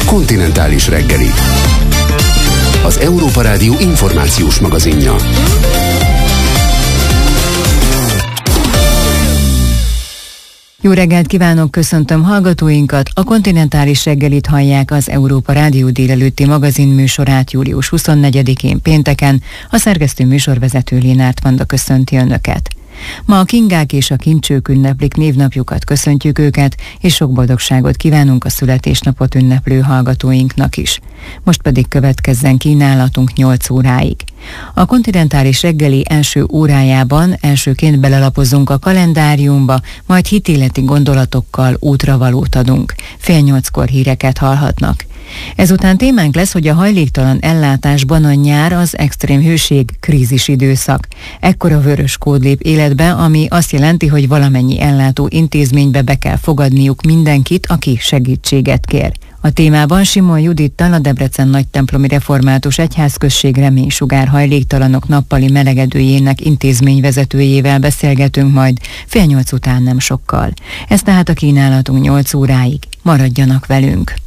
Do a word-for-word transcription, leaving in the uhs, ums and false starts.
Kontinentális reggeli. Az Európa Rádió információs magazinja. Jó reggelt kívánok, köszöntöm hallgatóinkat! A Kontinentális reggelit hallják, az Európa Rádió délelőtti magazin műsorát július huszonnegyedikén pénteken. A szerkesztő műsorvezető Lénárt Vanda köszönti Önöket. Ma a Kingák és a Kincsők ünneplik névnapjukat, köszöntjük őket, és sok boldogságot kívánunk a születésnapot ünneplő hallgatóinknak is. Most pedig következzen kínálatunk nyolc óráig. A Kontinentális reggeli első órájában elsőként belelapozunk a kalendáriumba, majd hitéleti gondolatokkal útravalót adunk. Fél nyolckor híreket hallhatnak. Ezután témánk lesz, hogy a hajléktalan ellátásban a nyár az extrém hőség krízis időszak. Ekkor a vörös kód lép életbe, ami azt jelenti, hogy valamennyi ellátó intézménybe be kell fogadniuk mindenkit, aki segítséget kér. A témában Simon Judittal, a Debrecen Nagytemplomi Református Egyházközség reménysugár hajléktalanok nappali melegedőjének intézményvezetőjével beszélgetünk majd fél nyolc után nem sokkal. Ez tehát a kínálatunk nyolc óráig. Maradjanak velünk!